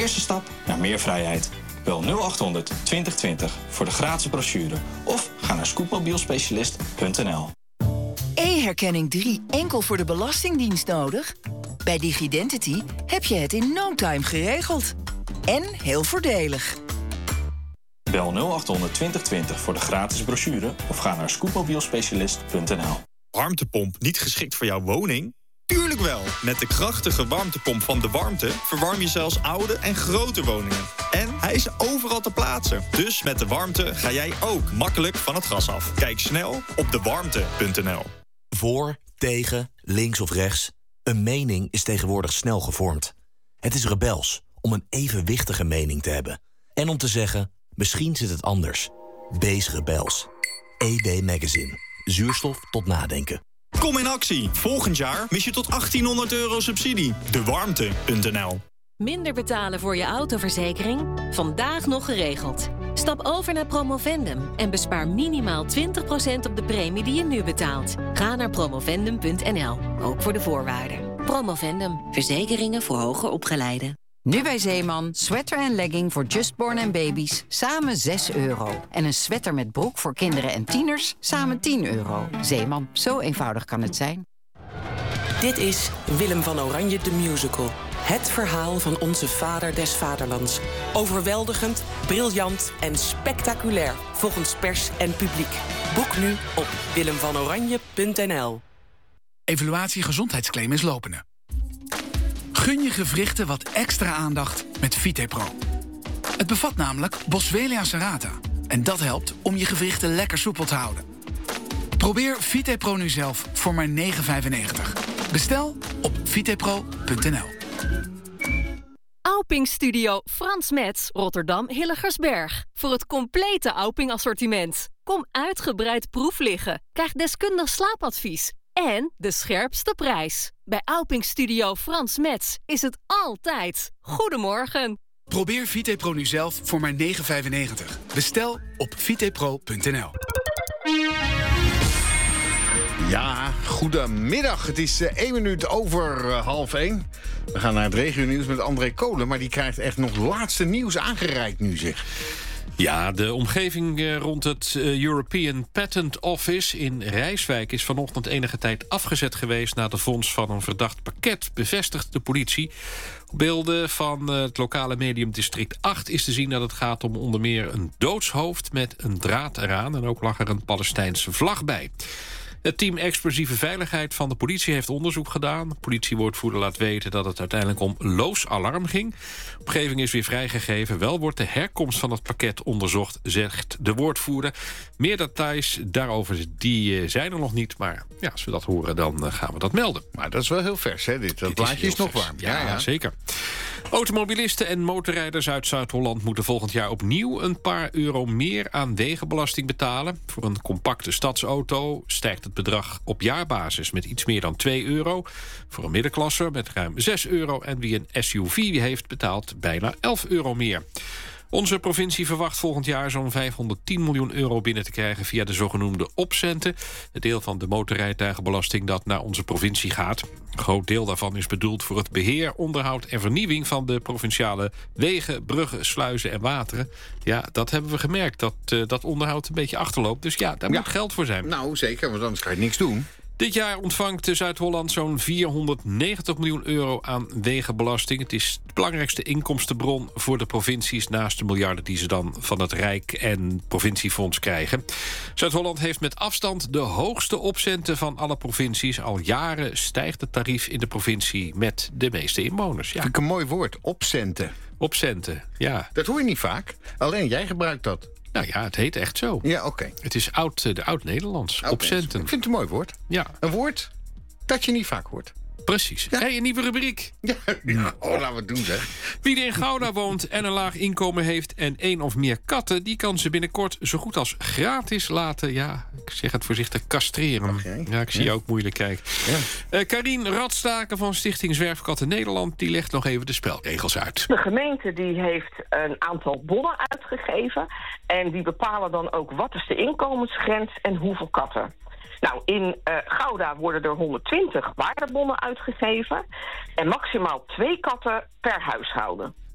eerste stap naar meer vrijheid. Bel 0800 2020 voor de gratis brochure of ga naar scootmobielspecialist.nl. E-herkenning 3 enkel voor de Belastingdienst nodig? Bij Digidentity heb je het in no time geregeld. En heel voordelig. Bel 0800 2020 voor de gratis brochure of ga naar scootmobielspecialist.nl. Warmtepomp niet geschikt voor jouw woning? Tuurlijk wel! Met de krachtige warmtepomp van De Warmte verwarm je zelfs oude en grote woningen. En hij is overal te plaatsen. Dus met De Warmte ga jij ook makkelijk van het gas af. Kijk snel op dewarmte.nl. Voor, tegen, links of rechts. Een mening is tegenwoordig snel gevormd. Het is rebels om een evenwichtige mening te hebben. En om te zeggen, misschien zit het anders. Wees rebels. EW Magazine. Zuurstof tot nadenken. Kom in actie. Volgend jaar mis je tot €1800 subsidie. Dewarmte.nl. Minder betalen voor je autoverzekering? Vandaag nog geregeld. Stap over naar Promovendum en bespaar minimaal 20% op de premie die je nu betaalt. Ga naar promovendum.nl, ook voor de voorwaarden. Promovendum, verzekeringen voor hoger opgeleiden. Nu bij Zeeman, sweater en legging voor justborn en baby's, samen €6. En een sweater met broek voor kinderen en tieners, samen €10. Zeeman, zo eenvoudig kan het zijn. Dit is Willem van Oranje de Musical. Het verhaal van onze vader des vaderlands. Overweldigend, briljant en spectaculair, volgens pers en publiek. Boek nu op willemvanoranje.nl. Evaluatie gezondheidsclaim is lopende. Gun je gewrichten wat extra aandacht met VitePro. Het bevat namelijk Boswellia serrata. En dat helpt om je gewrichten lekker soepel te houden. Probeer VitePro nu zelf voor maar €9,95. Bestel op vitepro.nl. Auping Studio Frans Metz, Rotterdam Hilligersberg. Voor het complete Auping assortiment. Kom uitgebreid proef liggen. Krijg deskundig slaapadvies. En de scherpste prijs. Bij Auping Studio Frans Metz is het altijd. Goedemorgen. Probeer VitePro nu zelf voor maar €9,95. Bestel op vitepro.nl. Ja, goedemiddag. Het is 1 minuut over 12:30. We gaan naar het regionieuws met André Kolen, maar die krijgt echt nog laatste nieuws aangereikt nu, zeg. Ja, de omgeving rond het European Patent Office in Rijswijk is vanochtend enige tijd afgezet geweest na de vondst van een verdacht pakket, bevestigt de politie. Op beelden van het lokale medium District 8 is te zien dat het gaat om onder meer een doodshoofd met een draad eraan en ook lag er een Palestijnse vlag bij. Het team Explosieve Veiligheid van de politie heeft onderzoek gedaan. De politiewoordvoerder laat weten dat het uiteindelijk om loos alarm ging. De omgeving is weer vrijgegeven. Wel wordt de herkomst van het pakket onderzocht, zegt de woordvoerder. Meer details daarover die zijn er nog niet. Maar ja, als we dat horen, dan gaan we dat melden. Maar dat is wel heel vers, hè? Dat plaatje is nog warm. Ja, zeker. Automobilisten en motorrijders uit Zuid-Holland moeten volgend jaar opnieuw een paar euro meer aan wegenbelasting betalen. Voor een compacte stadsauto stijgt het bedrag op jaarbasis met iets meer dan €2. Voor een middenklasse met ruim €6. En wie een SUV heeft, betaalt bijna €11 meer. Onze provincie verwacht volgend jaar zo'n €510 miljoen binnen te krijgen via de zogenoemde opcenten. Het deel van de motorrijtuigenbelasting dat naar onze provincie gaat. Een groot deel daarvan is bedoeld voor het beheer, onderhoud en vernieuwing van de provinciale wegen, bruggen, sluizen en wateren. Ja, dat hebben we gemerkt, dat onderhoud een beetje achterloopt. Dus ja, daar moet geld voor zijn. Nou, zeker, want anders kan je niks doen. Dit jaar ontvangt Zuid-Holland zo'n €490 miljoen aan wegenbelasting. Het is de belangrijkste inkomstenbron voor de provincies naast de miljarden die ze dan van het Rijk en provinciefonds krijgen. Zuid-Holland heeft met afstand de hoogste opcenten van alle provincies. Al jaren stijgt het tarief in de provincie met de meeste inwoners. Ja. Vind ik een mooi woord, opcenten. Opcenten, ja. Dat hoor je niet vaak. Alleen jij gebruikt dat. Nou ja, het heet echt zo. Ja, oké. Het is oud-Nederlands. Opcenten. Ik vind het een mooi woord. Ja. Een woord dat je niet vaak hoort. Precies. Ja. Hey, een nieuwe rubriek. Ja, laten we het doen, zeg. Wie er in Gouda woont en een laag inkomen heeft en 1 of meer katten, die kan ze binnenkort zo goed als gratis laten, ja, ik zeg het voorzichtig, castreren. Okay. Ja, ik zie je ook moeilijk kijken. Ja. Karien Radstaken van Stichting Zwerfkatten Nederland, die legt nog even de spelregels uit. De gemeente die heeft een aantal bonnen uitgegeven en die bepalen dan ook wat is de inkomensgrens en hoeveel katten. Nou, in Gouda worden er 120 waardebonnen uitgegeven en maximaal 2 katten per huishouden.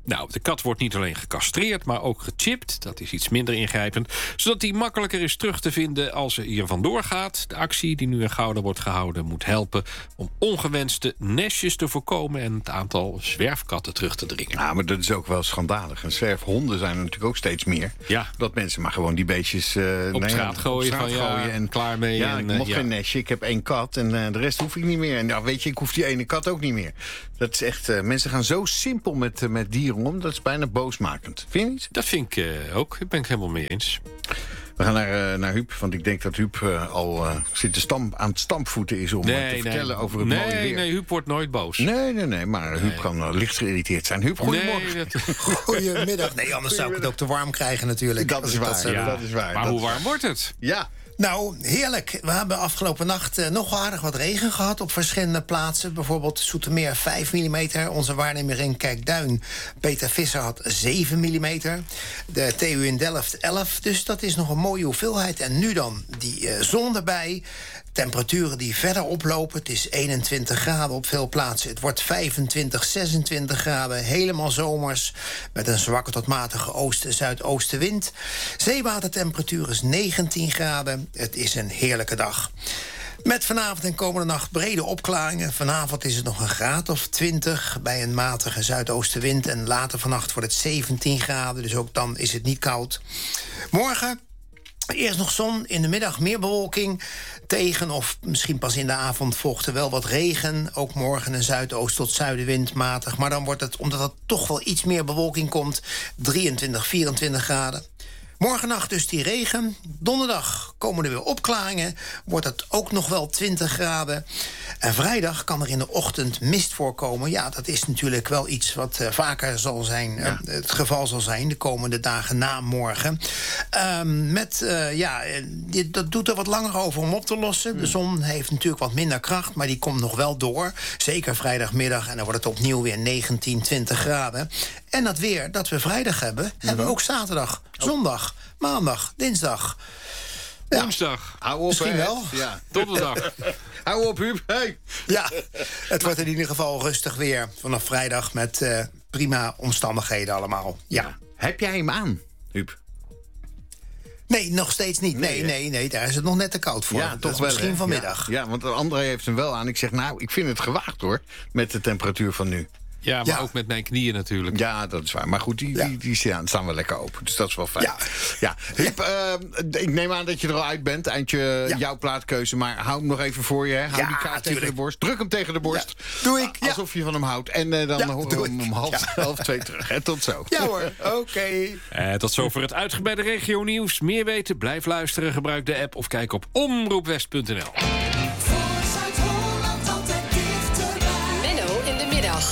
Nou, de kat wordt niet alleen gecastreerd, maar ook gechipt. Dat is iets minder ingrijpend. Zodat die makkelijker is terug te vinden als ze hier vandoor gaat. De actie die nu in Gouda wordt gehouden moet helpen om ongewenste nestjes te voorkomen en het aantal zwerfkatten terug te dringen. Ja, maar dat is ook wel schandalig. En zwerfhonden zijn er natuurlijk ook steeds meer. Ja. Dat mensen maar gewoon die beestjes op straat gooien en klaar mee. Ja, en, ik mocht geen nestje. Ik heb 1 kat en de rest hoef ik niet meer. En weet je, ik hoef die ene kat ook niet meer. Dat is echt... mensen gaan zo simpel met dieren om. Dat is bijna boosmakend. Vind je niet? Dat vind ik ook. Daar ben ik helemaal mee eens. We gaan naar Huub, want ik denk dat Huub al aan het stampvoeten is om te vertellen over het mooie weer. Nee, Huub wordt nooit boos. Nee, maar Huub kan licht geïrriteerd zijn. Huub, goedemorgen. Goedemiddag. Nee, anders zou ik het ook te warm krijgen natuurlijk. Dat is waar. Dat is waar. Maar hoe warm wordt het? Ja. Nou, heerlijk. We hebben afgelopen nacht nog aardig wat regen gehad op verschillende plaatsen. Bijvoorbeeld Zoetermeer 5 mm. Onze waarnemer in Kijkduin, Peter Visser, had 7 mm. De TU in Delft 11. Dus dat is nog een mooie hoeveelheid. En nu dan die zon erbij. Temperaturen die verder oplopen. Het is 21 graden op veel plaatsen. Het wordt 25, 26 graden. Helemaal zomers. Met een zwakke tot matige oosten-zuidoostenwind. Zeewatertemperatuur is 19 graden. Het is een heerlijke dag. Met vanavond en komende nacht brede opklaringen. Vanavond is het nog een graad of 20 bij een matige zuidoostenwind. En later vannacht wordt het 17 graden. Dus ook dan is het niet koud. Morgen eerst nog zon, in de middag meer bewolking. Tegen of misschien pas in de avond volgt er wel wat regen. Ook morgen een zuidoost tot zuidenwind matig. Maar dan wordt het, omdat er toch wel iets meer bewolking komt, 23, 24 graden. Morgennacht dus die regen. Donderdag komen er weer opklaringen. Wordt het ook nog wel 20 graden. En vrijdag kan er in de ochtend mist voorkomen. Ja, dat is natuurlijk wel iets wat vaker zal zijn, het geval zal zijn de komende dagen na morgen. Dat doet er wat langer over om op te lossen. De zon heeft natuurlijk wat minder kracht, maar die komt nog wel door. Zeker vrijdagmiddag en dan wordt het opnieuw weer 19, 20 graden. En dat weer dat we vrijdag hebben we ook zaterdag, zondag, maandag, dinsdag. Ja. Woensdag. Hou op, misschien wel. Ja. Donderdag. Hou op, Huub. Hey. Ja, het wordt in ieder geval rustig weer vanaf vrijdag met prima omstandigheden allemaal. Ja. Heb jij hem aan, Huub? Nee, nog steeds niet. Nee, daar is het nog net te koud voor. Ja, toch wel. Misschien vanmiddag. Ja, want André heeft hem wel aan. Ik zeg, nou, ik vind het gewaagd hoor, met de temperatuur van nu. Ja, maar ook met mijn knieën natuurlijk. Ja, dat is waar. Maar goed, die staan wel lekker open. Dus dat is wel fijn. Ja. Huub, ik neem aan dat je er al uit bent. Eindje jouw plaatkeuze. Maar hou hem nog even voor je. Hè. Hou die kaart tegen de borst. Druk hem tegen de borst. Ja. Doe ik. Alsof je van hem houdt. En dan horen we hem om half 2 terug. En tot zo. Ja hoor, oké. Tot zover het uitgebreide regionieuws. Meer weten? Blijf luisteren. Gebruik de app of kijk op omroepwest.nl.